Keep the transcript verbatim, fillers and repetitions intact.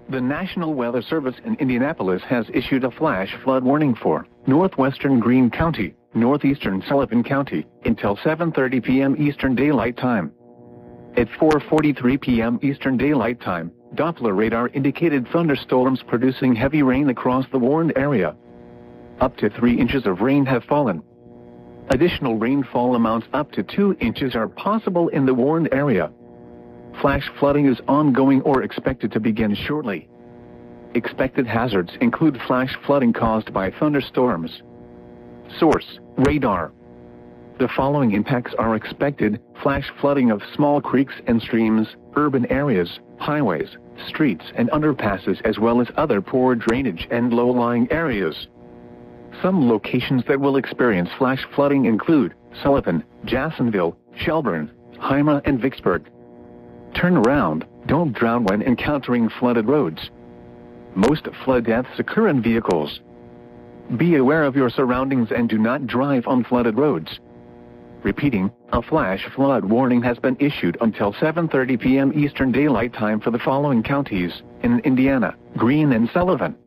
The National Weather Service in Indianapolis has issued a flash flood warning for northwestern Greene County, northeastern Sullivan County, until seven thirty p m Eastern Daylight Time. At four forty-three p m Eastern Daylight Time, Doppler radar indicated thunderstorms producing heavy rain across the warned area. Up to three inches of rain have fallen. Additional rainfall amounts up to two inches are possible in the warned area. Flash flooding is ongoing or expected to begin shortly. Expected hazards include flash flooding caused by thunderstorms. Source: radar. The following impacts are expected: flash flooding of small creeks and streams, urban areas, highways, streets and underpasses, as well as other poor drainage and low-lying areas. Some locations that will experience flash flooding include Sullivan, Jacksonville, Shelburne, Hyma and Vicksburg. Turn around, don't drown when encountering flooded roads. Most flood deaths occur in vehicles. Be aware of your surroundings and do not drive on flooded roads. Repeating, a flash flood warning has been issued until seven thirty p m Eastern Daylight Time for the following counties in Indiana: Greene and Sullivan.